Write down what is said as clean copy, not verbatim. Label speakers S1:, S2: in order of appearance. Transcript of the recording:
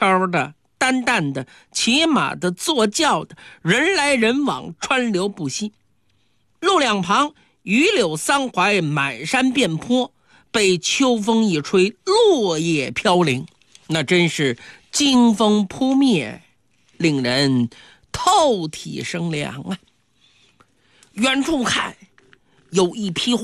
S1: 飘的、淡淡的、骑马的、坐轿的，人来人往，川流不息。路两旁榆柳桑槐满山遍坡，被秋风一吹，落叶飘零，那真是惊风扑面，令人透体生凉啊。远处看，有一匹